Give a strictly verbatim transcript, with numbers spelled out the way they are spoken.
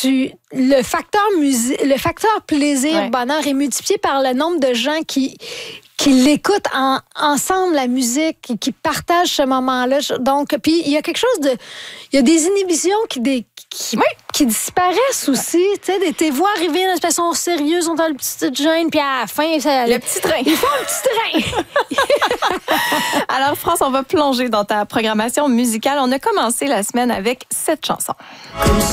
tu le facteur musique, le facteur plaisir, Ouais. bonheur est multiplié par le nombre de gens qui qui l'écoutent en, ensemble, la musique, qui, qui partagent ce moment-là. Donc, puis il y a quelque chose de... Il y a des inhibitions qui, des, qui, Oui. qui disparaissent aussi. Tu sais, tes voix arrivées, elles sont sérieuses, sont dans le petit gêne, puis à la fin... Ça, Le petit train. Ils font un petit train. Alors, France, on va plonger dans ta programmation musicale. On a commencé la semaine avec cette chanson. Comme